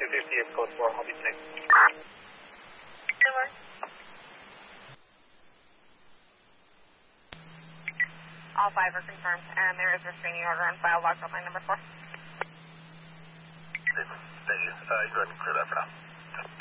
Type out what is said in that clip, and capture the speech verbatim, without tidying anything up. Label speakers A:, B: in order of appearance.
A: fifty is code four, I'll be safe.
B: All five are confirmed, and there is a restraining order on file logged on line number four.
C: Thank you. Uh, you go ahead and clear that for now.